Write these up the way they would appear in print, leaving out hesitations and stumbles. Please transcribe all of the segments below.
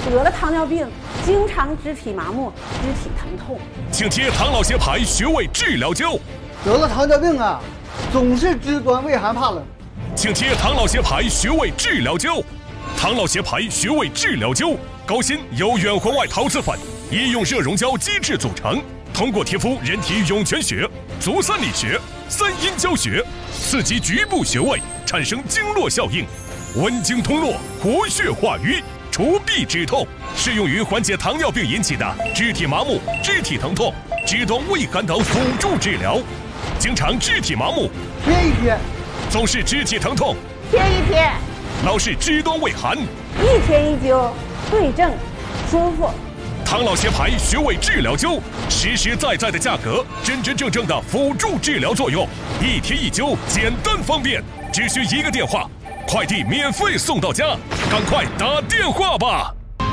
得了糖尿病，经常肢体麻木、肢体疼痛， 请贴唐老协牌穴位治疗胶。 得了糖尿病啊，总是肢端畏寒怕冷， 请贴唐老协牌穴位治疗胶。唐老协牌穴位治疗胶，高锌由远环外陶瓷粉、医用热熔胶基质组成，通过贴敷人体涌泉穴、足三里穴、三阴交穴，刺激局部穴位，产生经络效应，温经通络，活血化瘀，除痹止痛，适用于缓解糖尿病引起的肢体麻木、肢体疼痛、肢端畏寒等辅助治疗。经常肢体麻木， 贴一贴； 总是肢体疼痛， 贴一贴； 老是肢端畏寒， 一贴一灸，对症舒服。 唐老协牌穴位治疗胶，实实在在的价格，真真正正的辅助治疗作用，一贴一灸，简单方便，只需一个电话，快递免费送到家，赶快打电话吧！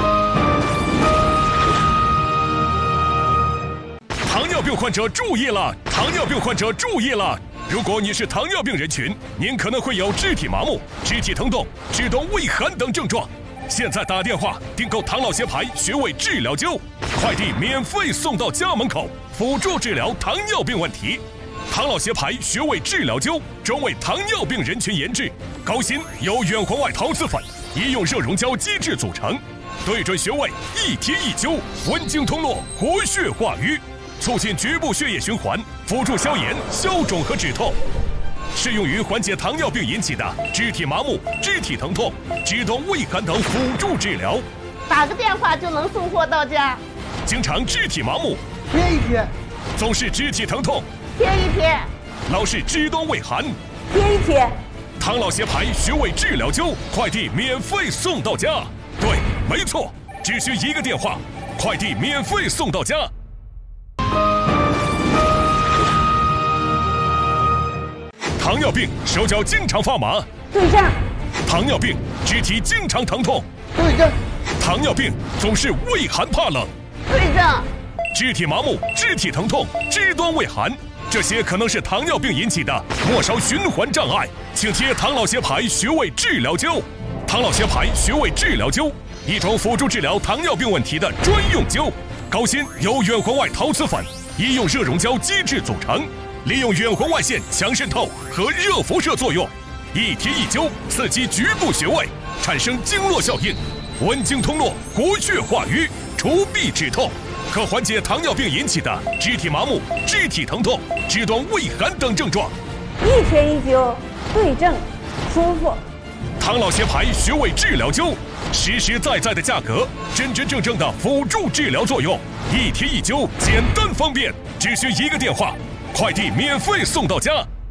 糖尿病患者注意了！糖尿病患者注意了！如果你是糖尿病人群，您可能会有肢体麻木、肢体疼痛、肢端畏寒等症状。现在打电话订购唐老协牌穴位治疗胶，快递免费送到家门口，辅助治疗糖尿病问题。唐老协牌穴位治疗胶专为糖尿病人群研制，高锌由远环外陶瓷粉、医用热熔胶基质组成，对准穴位一贴一灸，温经通络，活血化瘀，促进局部血液循环，辅助消炎、消肿和止痛。适用于缓解糖尿病引起的肢体麻木、肢体疼痛、肢端畏寒等辅助治疗。 打个电话就能送货到家。 经常肢体麻木， 贴一贴； 总是肢体疼痛， 贴一贴； 老是肢端畏寒， 贴一贴。 唐老协牌穴位治疗胶，快递免费送到家。对，没错，只需一个电话，快递免费送到家。糖尿病手脚经常发麻， 对症。 糖尿病肢体经常疼痛， 对症。 糖尿病总是畏寒怕冷， 对症。 肢体麻木、肢体疼痛、肢端畏寒，这些可能是糖尿病引起的末梢循环障碍，请贴唐老协牌穴位治疗胶。唐老协牌穴位治疗胶，一种辅助治疗糖尿病问题的专用胶，高锌由远环外陶瓷粉、医用热熔胶基质组成，利用远红外线强渗透和热辐射作用，一贴一灸，刺激局部穴位，产生经络效应，温经通络，活血化瘀，除痹止痛，可缓解糖尿病引起的肢体麻木、肢体疼痛、肢端畏寒等症状。 一贴一灸，对症舒服。 唐老协牌穴位治疗胶，实实在在的价格，真真正正的辅助治疗作用，一贴一灸，简单方便，只需一个电话，快递免费送到家。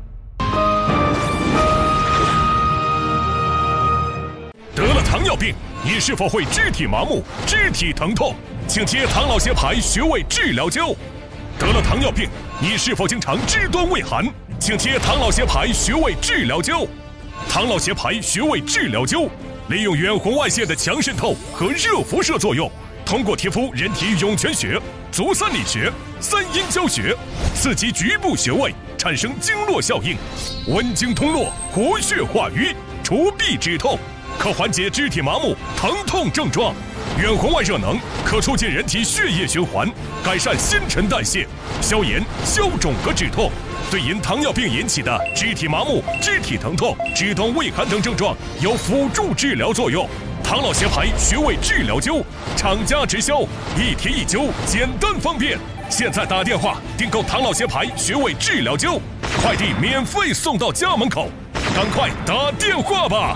得了糖尿病，你是否会肢体麻木、肢体疼痛？请贴唐老协牌穴位治疗胶。得了糖尿病，你是否经常肢端畏寒？请贴唐老协牌穴位治疗胶。唐老协牌穴位治疗胶利用远红外线的强渗透和热辐射作用，通过贴敷人体涌泉穴、足三里穴、三阴交穴，刺激局部穴位，产生经络效应，温经通络，活血化瘀，除痹止痛，可缓解肢体麻木、疼痛症状。远红外热能可促进人体血液循环，改善新陈代谢，消炎、消肿和止痛。对因糖尿病引起的肢体麻木、肢体疼痛、肢端畏寒等症状有辅助治疗作用。唐老协牌穴位治疗胶，厂家直销，一贴一灸，简单方便。现在打电话订购唐老协牌穴位治疗胶，快递免费送到家门口，赶快打电话吧！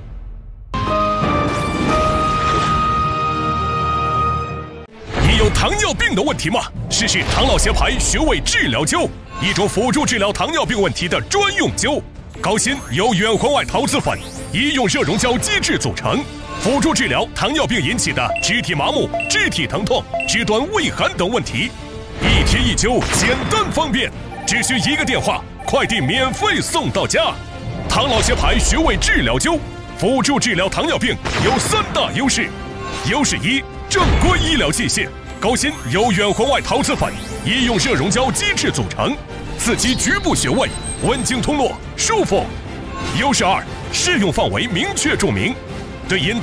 你有糖尿病的问题吗？试试唐老协牌穴位治疗胶，一种辅助治疗糖尿病问题的专用胶，高锌由远环外陶瓷粉、医用热熔胶基质组成，辅助治疗糖尿病引起的肢体麻木、肢体疼痛、肢端畏寒等问题，一贴一灸，简单方便，只需一个电话，快递免费送到家。唐老协牌穴位治疗胶，辅助治疗糖尿病有3大优势。优势1，正规医疗器械，高锌由远环外陶瓷粉、医用热熔胶基质组成，刺激局部穴位，温经通络，舒服。优势2，适用范围明确注明，对因